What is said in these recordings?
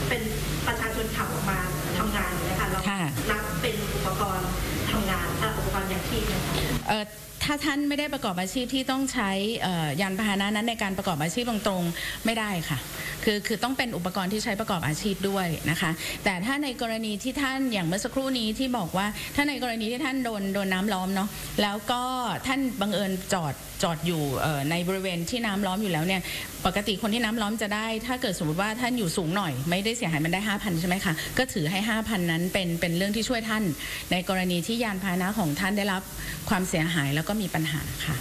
เป็นประชาชนขับออกมาทำงานนะคะเรานับเป็นอุปกรณ์ทำงานอุปกรณ์อย่างที่ถ้าท่านไม่ได้ประกอบอาชีพที่ต้องใช้ยานพาหนะนั้นในการประกอบอาชีพตรงๆไม่ได้ค่ะคือต้องเป็นอุปกรณ์ที่ใช้ประกอบอาชีพด้วยนะคะแต่ถ้าในกรณีที่ท่านอย่างเมื่อสักครู่นี้ที่บอกว่าถ้าในกรณีที่ท่านโดนน้ำล้อมเนาะแล้วก็ท่านบังเอิญจอดอยู่ในบริเวณที่น้ำล้อมอยู่แล้วเนี่ยปกติคนที่น้ำล้อมจะได้ถ้าเกิดสมมติว่าท่านอยู่สูงหน่อยไม่ได้เสียหายมันได้ 5,000 ใช่ไหมคะก็ถือให้ 5,000 นั้นเป็นเรื่องที่ช่วยท่านในกรณีที่ยานพาหนะของท่านได้รับความเสียหายแล้วก็มีปัญหาค่ะ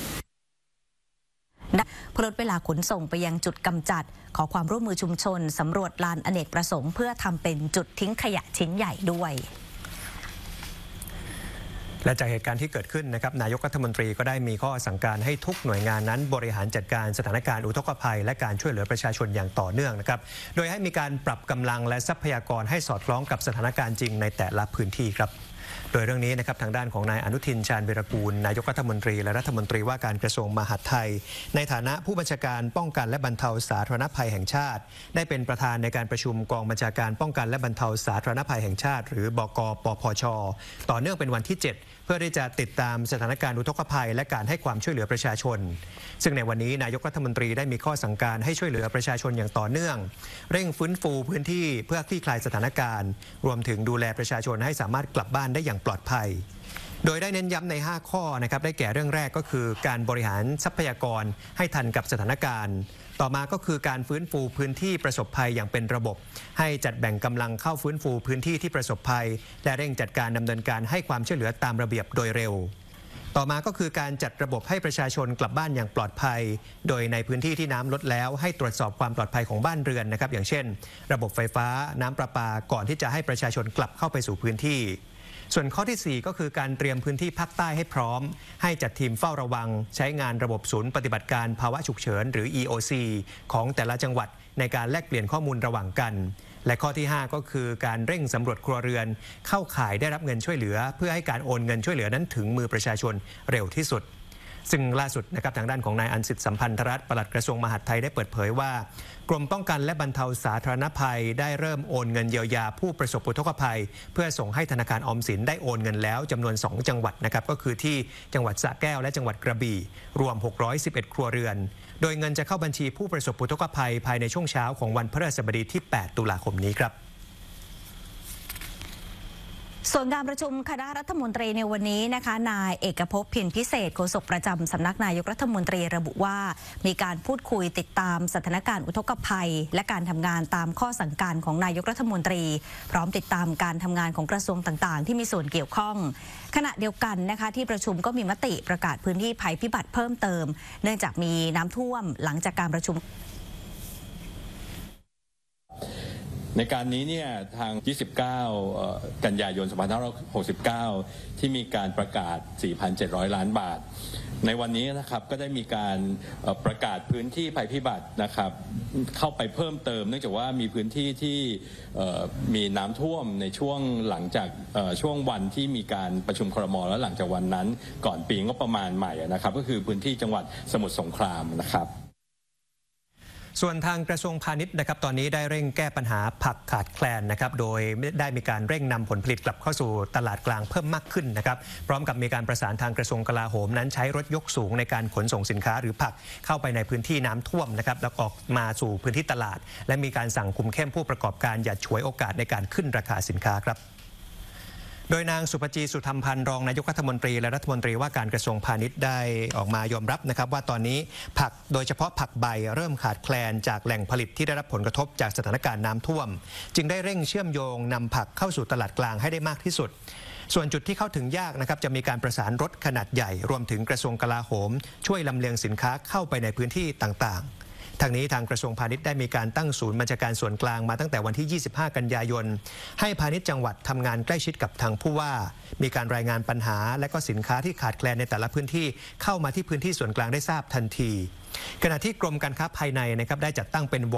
เพื่อลดเวลาขนส่งไปยังจุดกำจัดขอความร่วมมือชุมชนสำรวจลานอเนกประสงค์เพื่อทำเป็นจุดทิ้งขยะชิ้นใหญ่ด้วยและจากเหตุการณ์ที่เกิดขึ้นนะครับนายกรัฐมนตรีก็ได้มีข้อสั่งการให้ทุกหน่วยงานนั้นบริหารจัดการสถานการณ์อุทกภัยและการช่วยเหลือประชาชนอย่างต่อเนื่องนะครับโดยให้มีการปรับกำลังและทรัพยากรให้สอดคล้องกับสถานการณ์จริงในแต่ละพื้นที่ครับโดยเรื่องนี้นะครับทางด้านของนายอนุทินชาญวีรกูลนายกรัฐมนตรีและรัฐมนตรีว่าการกระทรวงมหาดไทยในฐานะผู้บัญชาการป้องกันและบรรเทาสาธารณภัยแห่งชาติได้เป็นประธานในการประชุมกองบัญชาการป้องกันและบรรเทาสาธารณภัยแห่งชาติหรือบก.ปพช.ต่อเนื่องเป็นวันที่ 7เพื่อที่จะติดตามสถานการณ์อุทกภัยและการให้ความช่วยเหลือประชาชนซึ่งในวันนี้นายกรัฐมนตรีได้มีข้อสั่งการให้ช่วยเหลือประชาชนอย่างต่อเนื่องเร่งฟื้นฟูพื้นที่เพื่อคลี่คลายสถานการณ์รวมถึงดูแลประชาชนให้สามารถกลับบ้านได้อย่างปลอดภัยโดยได้เน้นย้ำใน5ข้อนะครับได้แก่เรื่องแรกก็คือการบริหารทรัพยากรให้ทันกับสถานการณ์ต่อมาก็คือการฟื้นฟูพื้นที่ประสบภัยอย่างเป็นระบบให้จัดแบ่งกำลังเข้าฟื้นฟูพื้นที่ที่ประสบภัยและเร่งจัดการดำเนินการให้ความช่วยเหลือตามระเบียบโดยเร็วต่อมาก็คือการจัดระบบให้ประชาชนกลับบ้านอย่างปลอดภัยโดยในพื้นที่ที่น้ำลดแล้วให้ตรวจสอบความปลอดภัยของบ้านเรือนนะครับอย่างเช่นระบบไฟฟ้าน้ำประปาก่อนที่จะให้ประชาชนกลับเข้าไปสู่พื้นที่ส่วนข้อที่4ก็คือการเตรียมพื้นที่ภาคใต้ให้พร้อมให้จัดทีมเฝ้าระวังใช้งานระบบศูนย์ปฏิบัติการภาวะฉุกเฉินหรือ EOC ของแต่ละจังหวัดในการแลกเปลี่ยนข้อมูลระหว่างกันและข้อที่5ก็คือการเร่งสำรวจครัวเรือนเข้าข่ายได้รับเงินช่วยเหลือเพื่อให้การโอนเงินช่วยเหลือนั้นถึงมือประชาชนเร็วที่สุดซึ่งล่าสุดนะครับทางด้านของนายอันสิทธิ์สัมพันธรัตน์ปลัดกระทรวงมหาดไทยได้เปิดเผยว่ากรมป้องกันและบรรเทาสาธารณภัยได้เริ่มโอนเงินเยียวยาผู้ประสบอุทกภัยเพื่อส่งให้ธนาคารออมสินได้โอนเงินแล้วจำนวน2จังหวัดนะครับก็คือที่จังหวัดสระแก้วและจังหวัดกระบี่รวม611ครัวเรือนโดยเงินจะเข้าบัญชีผู้ประสบอุทกภัยภายในช่วงเช้าของวันพฤหัสบดีที่8ตุลาคมนี้ครับส่วนการประชุมคณะรัฐมนตรีในวันนี้นะคะนายเอกภพ เพียรพิเศษโฆษกประจำสำนักนายกรัฐมนตรีระบุว่ามีการพูดคุยติดตามสถานการณ์อุทกภัยและการทำงานตามข้อสั่งการของนายกรัฐมนตรีพร้อมติดตามการทำงานของกระทรวงต่างๆที่มีส่วนเกี่ยวข้องขณะเดียวกันนะคะที่ประชุมก็มีมติประกาศพื้นที่ภัยพิบัติเพิ่มเติมเนื่องจากมีน้ำท่วมหลังจากการประชุมในการนี้เนี่ยทาง 29 กันยายน 2569 ที่มีการประกาศ 4,700 ล้านบาทในวันนี้นะครับก็ได้มีการประกาศพื้นที่ภัยพิบัตินะครับเข้าไปเพิ่มเติมเนื่องจากว่ามีพื้นที่ที่มีน้ำท่วมในช่วงหลังจากช่วงวันที่มีการประชุมครม.แล้วหลังจากวันนั้นก่อนปีงบประมาณใหม่นะครับก็คือพื้นที่จังหวัดสมุทรสงครามนะครับส่วนทางกระทรวงพาณิชย์นะครับตอนนี้ได้เร่งแก้ปัญหาผักขาดแคลนนะครับโดยได้มีการเร่งนำผลผลิตกลับเข้าสู่ตลาดกลางเพิ่มมากขึ้นนะครับพร้อมกับมีการประสานทางกระทรวงกลาโหมนั้นใช้รถยกสูงในการขนส่งสินค้าหรือผักเข้าไปในพื้นที่น้ำท่วมนะครับแล้วออกมาสู่พื้นที่ตลาดและมีการสั่งคุมเข้มผู้ประกอบการอย่าฉวยโอกาสในการขึ้นราคาสินค้าครับโดยนางสุภจีสุธรรมพันธ์รองนายกรัฐมนตรีและรัฐมนตรีว่าการกระทรวงพาณิชย์ได้ออกมายอมรับนะครับว่าตอนนี้ผักโดยเฉพาะผักใบเริ่มขาดแคลนจากแหล่งผลิตที่ได้รับผลกระทบจากสถานการณ์น้ำท่วมจึงได้เร่งเชื่อมโยงนำผักเข้าสู่ตลาดกลางให้ได้มากที่สุดส่วนจุดที่เข้าถึงยากนะครับจะมีการประสานรถขนาดใหญ่รวมถึงกระทรวงกลาโหมช่วยลำเลียงสินค้าเข้าไปในพื้นที่ต่างๆทางนี้ทางกระทรวงพาณิชย์ได้มีการตั้งศูนย์บัญชาการส่วนกลางมาตั้งแต่วันที่ 25 กันยายนให้พาณิชย์จังหวัดทำงานใกล้ชิดกับทางผู้ว่ามีการรายงานปัญหาและก็สินค้าที่ขาดแคลนในแต่ละพื้นที่เข้ามาที่พื้นที่ส่วนกลางได้ทราบทันทีขณะที่กรมการค้าภายในนะครับได้จัดตั้งเป็น